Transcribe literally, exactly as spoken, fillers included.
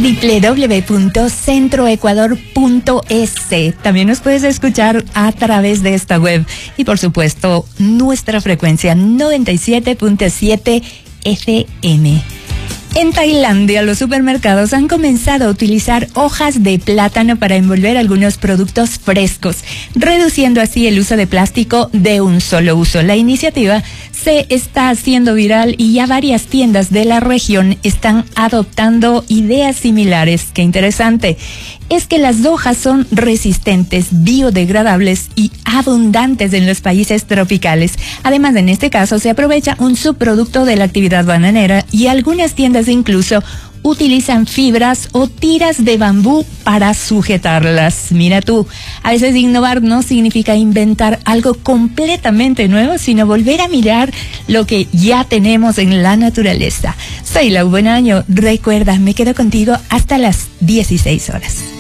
w w w punto centroecuador punto es. También nos puedes escuchar a través de esta web y por supuesto nuestra frecuencia noventa y siete punto siete F M. En Tailandia, los supermercados han comenzado a utilizar hojas de plátano para envolver algunos productos frescos, reduciendo así el uso de plástico de un solo uso. La iniciativa se está haciendo viral y ya varias tiendas de la región están adoptando ideas similares. ¡Qué interesante! Es que las hojas son resistentes, biodegradables y abundantes en los países tropicales. Además, en este caso, se aprovecha un subproducto de la actividad bananera y algunas tiendas incluso utilizan fibras o tiras de bambú para sujetarlas. Mira tú, a veces innovar no significa inventar algo completamente nuevo, sino volver a mirar lo que ya tenemos en la naturaleza. Soy Lau Buenaño. Recuerda, me quedo contigo hasta las dieciséis horas.